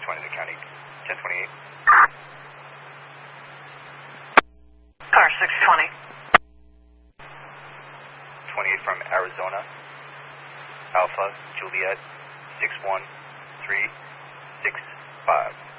620 in the county, 1028. Car 620. 28 from Arizona, Alpha, Juliet, 61365.